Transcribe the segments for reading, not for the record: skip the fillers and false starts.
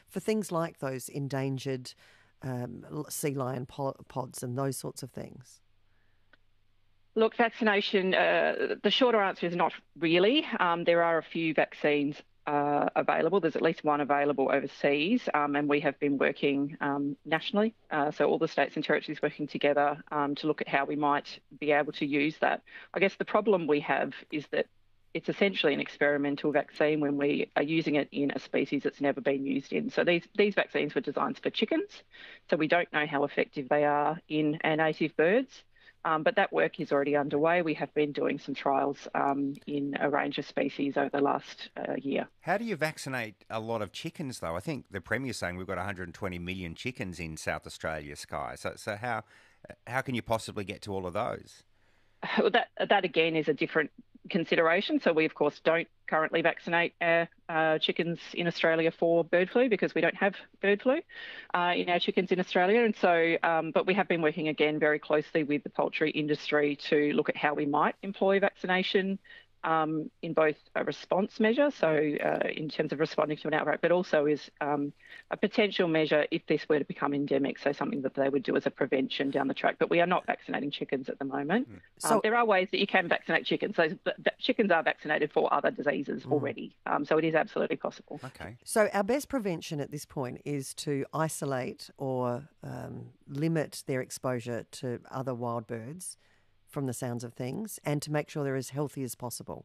for things like those endangered sea lion pods and those sorts of things? Look, vaccination, the shorter answer is not really. There are a few vaccines available. There's at least one available overseas, and we have been working nationally. So all the states and territories working together to look at how we might be able to use that. I guess the problem we have is that it's essentially an experimental vaccine when we are using it in a species that's never been used in. So these vaccines were designed for chickens, so we don't know how effective they are in our native birds. But that work is already underway. We have been doing some trials in a range of species over the last year. How do you vaccinate a lot of chickens, though? I think the Premier's saying we've got 120 million chickens in South Australia, Sky. So how can you possibly get to all of those? Well, that again is a different consideration. So we, of course, don't currently vaccinate our chickens in Australia for bird flu because we don't have bird flu in our chickens in Australia. And so, but we have been working again very closely with the poultry industry to look at how we might employ vaccination in both a response measure, so in terms of responding to an outbreak, but also is a potential measure if this were to become endemic, so something that they would do as a prevention down the track. But we are not vaccinating chickens at the moment. So there are ways that you can vaccinate chickens. So chickens are vaccinated for other diseases already, so it is absolutely possible. Okay. So our best prevention at this point is to isolate or limit their exposure to other wild birds, from the sounds of things, and to make sure they're as healthy as possible.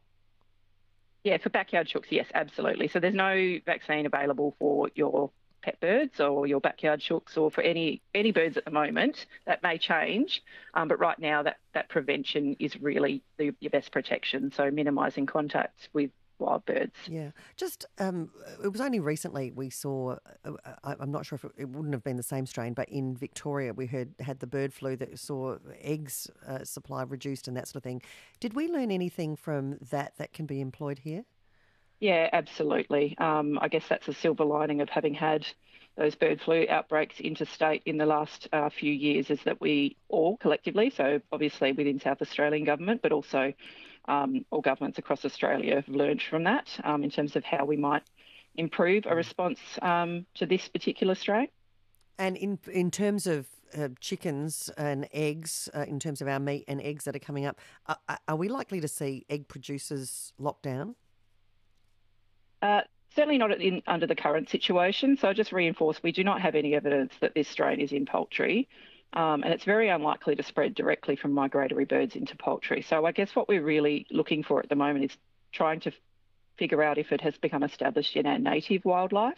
Yeah, for backyard chooks, yes, absolutely. So there's no vaccine available for your pet birds or your backyard chooks or for any birds at the moment. That may change, but right now that prevention is really your best protection, so minimising contact with wild birds. Yeah. Just, it was only recently we saw, I'm not sure if it wouldn't have been the same strain, but in Victoria we had the bird flu that saw eggs supply reduced and that sort of thing. Did we learn anything from that can be employed here? Yeah, absolutely. I guess that's a silver lining of having had those bird flu outbreaks interstate in the last few years, is that we all collectively, so obviously within South Australian government, but also all governments across Australia have learned from that in terms of how we might improve a response to this particular strain. And in terms of chickens and eggs, in terms of our meat and eggs that are coming up, are we likely to see egg producers locked down? Certainly not under the current situation. So just reinforce, we do not have any evidence that this strain is in poultry. And it's very unlikely to spread directly from migratory birds into poultry. So I guess what we're really looking for at the moment is trying to figure out if it has become established in our native wildlife.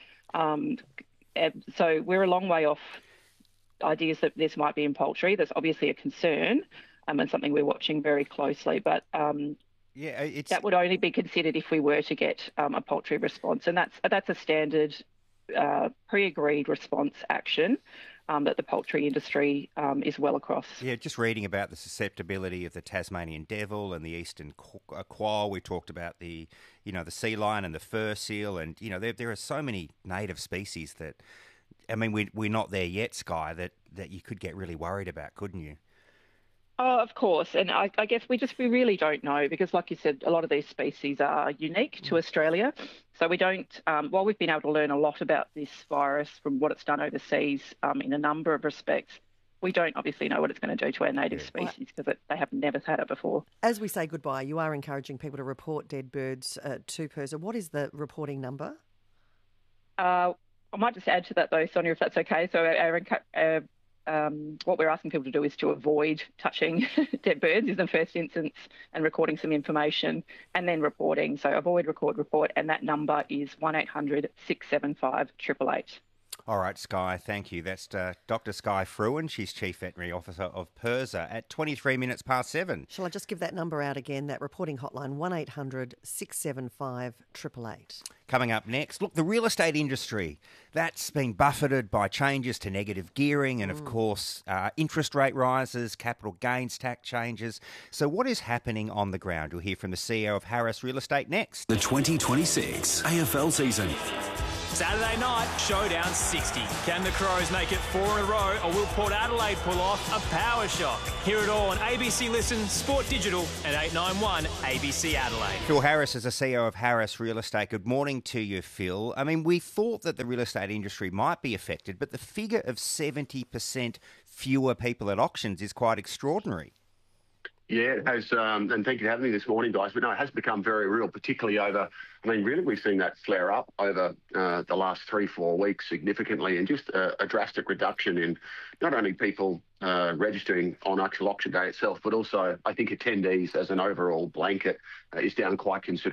So we're a long way off ideas that this might be in poultry. There's obviously a concern and something we're watching very closely. But that would only be considered if we were to get a poultry response. And that's a standard pre-agreed response action that the poultry industry is well across. Yeah, just reading about the susceptibility of the Tasmanian devil and the eastern quoll. We talked about the sea lion and the fur seal, and there are so many native species that, I mean, we're not there yet, Sky, that you could get really worried about, couldn't you? Oh, of course. And I guess we really don't know because, like you said, a lot of these species are unique to Australia. So we don't, while we've been able to learn a lot about this virus from what it's done overseas in a number of respects, we don't obviously know what it's going to do to our native species because they have never had it before. As we say goodbye, you are encouraging people to report dead birds to PIRSA. What is the reporting number? I might just add to that though, Sonia, if that's okay. So what we're asking people to do is to avoid touching dead birds in the first instance and recording some information and then reporting. So avoid, record, report, and that number is 1800 675 888. All right, Sky, thank you. That's Dr. Sky Frewen. She's Chief Veterinary Officer of PIRSA at 23 minutes past 7. Shall I just give that number out again, that reporting hotline, 1800 675 888. Coming up next, look, the real estate industry, that's been buffeted by changes to negative gearing and, of course, interest rate rises, capital gains tax changes. So what is happening on the ground? We'll hear from the CEO of Harris Real Estate next. The 2026 AFL season. Saturday night, Showdown 60. Can the Crows make it 4 in a row, or will Port Adelaide pull off a power shock? Hear it all on ABC Listen, Sport Digital at 891 ABC Adelaide. Phil Harris is the CEO of Harris Real Estate. Good morning to you, Phil. I mean, we thought that the real estate industry might be affected, but the figure of 70% fewer people at auctions is quite extraordinary. Yeah, it has, and thank you for having me this morning, guys. But no, it has become very real, particularly over, really we've seen that flare up over the last 3-4 weeks significantly, and just a drastic reduction in not only people registering on actual auction day itself, but also I think attendees as an overall blanket is down quite considerably.